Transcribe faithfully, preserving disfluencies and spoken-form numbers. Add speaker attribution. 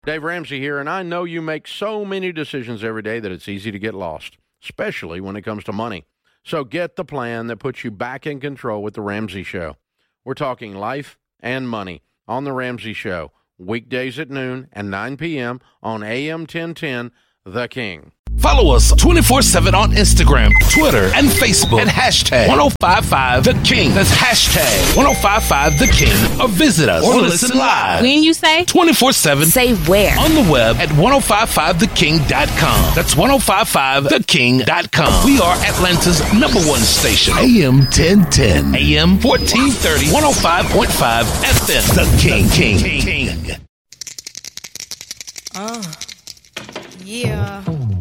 Speaker 1: Dave Ramsey here, and I know you make so many decisions every day that it's easy to get lost, especially when it comes to money. So get the plan that puts you back in control with The Ramsey Show. We're talking life and money on The Ramsey Show, weekdays at noon and nine p.m. on A M ten ten, The King.
Speaker 2: Follow us twenty-four seven on Instagram, Twitter, and Facebook at hashtag ten fifty-five The King. That's hashtag ten fifty-five The King. Or visit us or listen live.
Speaker 3: When you say
Speaker 2: twenty-four seven.
Speaker 3: Say where?
Speaker 2: On the web at ten fifty-five the king dot com. That's ten fifty-five the king dot com. We are Atlanta's number one station. A M ten ten. A M fourteen thirty. one oh five point five F M. The King. King. King. King.
Speaker 4: Uh, yeah.